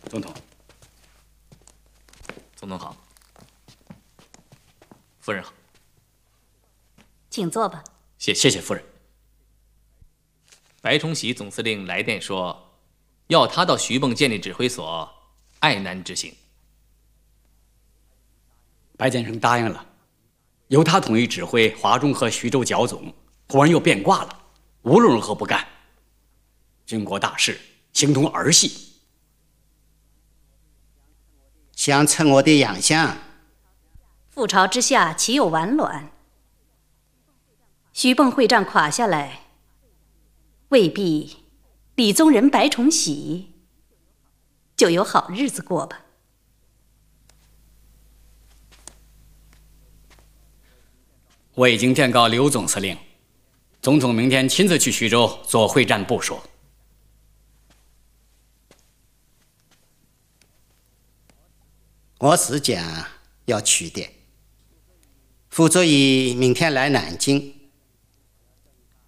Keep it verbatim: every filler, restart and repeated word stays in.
总统， 总统好，夫人好， 请坐吧。 谢谢谢夫人。白崇禧总司令来电说，要他到徐蚌建立指挥所，爱难执行。 白先生答应了，由他统一指挥华中和徐州剿总，忽然又变卦了，无论如何不干。军国大事，形同儿戏。 想趁我的洋相， 覆巢之下，岂有完卵？徐蚌会战垮下来，未必李宗仁、白崇禧就有好日子过吧。 我已经电告刘总司令，总统明天亲自去徐州做会战部署。 我是讲要去的。傅作义明天来南京，